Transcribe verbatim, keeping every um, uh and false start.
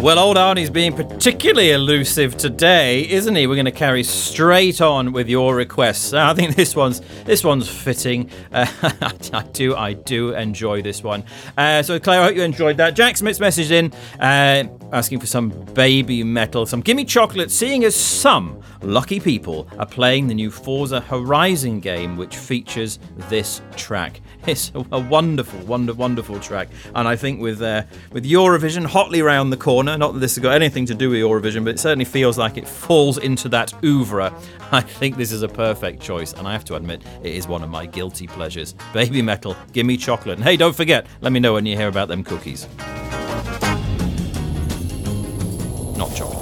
Well, old Arnie's being particularly elusive today, isn't he? We're going to carry straight on with your requests. I think this one's this one's fitting. Uh, I do I do enjoy this one. Uh, so, Claire, I hope you enjoyed that. Jack Smith's messaged in uh, asking for some baby metal, some Gimme Chocolate, seeing as some lucky people are playing the new Forza Horizon game, which features this track. It's a wonderful, wonder, wonderful track, and I think with uh, with Eurovision hotly round the corner, not that this has got anything to do with Eurovision, but it certainly feels like it falls into that oeuvre. I think this is a perfect choice, and I have to admit, it is one of my guilty pleasures. Baby Metal, Gimme Chocolate, and hey, don't forget, let me know when you hear about them cookies. Not chocolate.